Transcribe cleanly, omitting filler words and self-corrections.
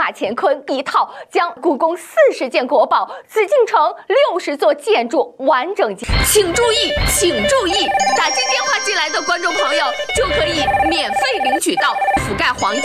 大乾坤一套，将故宫40件国宝、紫禁城60座建筑完整。请注意，请注意，打进电话进来的观众朋友就可以免费领取到覆盖黄金